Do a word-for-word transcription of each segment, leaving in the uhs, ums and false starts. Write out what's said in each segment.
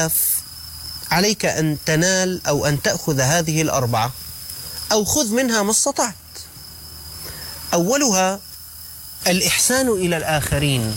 عليك أن تنال أو أن تأخذ هذه الأربعة، أو خذ منها ما استطعت. أولها الإحسان إلى الآخرين.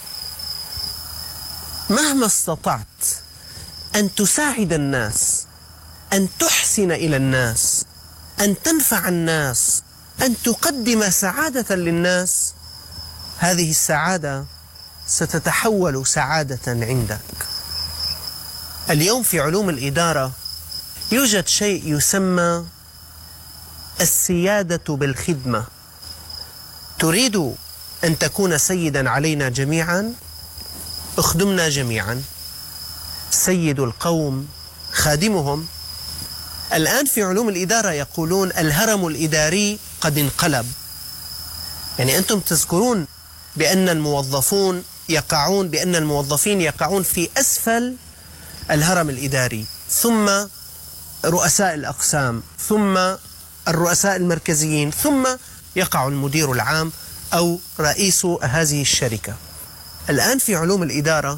مهما استطعت أن تساعد الناس، أن تحسن إلى الناس، أن تنفع الناس، أن تقدم سعادة للناس، هذه السعادة ستتحول سعادة عندك. اليوم في علوم الإدارة يوجد شيء يسمى السيادة بالخدمة. تريد أن تكون سيدا علينا جميعا؟ اخدمنا جميعا. سيد القوم خادمهم. الآن في علوم الإدارة يقولون الهرم الإداري قد انقلب. يعني أنتم تذكرون بأن الموظفون يقعون بأن الموظفين يقعون في أسفل الهرم الإداري، ثم رؤساء الأقسام، ثم الرؤساء المركزيين، ثم يقع المدير العام أو رئيس هذه الشركة. الآن في علوم الإدارة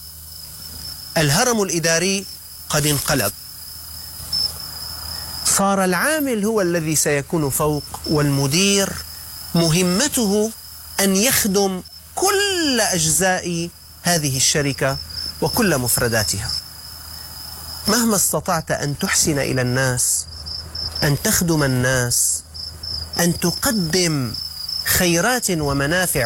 الهرم الإداري قد انقلب. صار العامل هو الذي سيكون فوق، والمدير مهمته أن يخدم كل أجزاء هذه الشركة وكل مفرداتها. مهما استطعت أن تحسن إلى الناس، أن تخدم الناس، أن تقدم خيرات ومنافع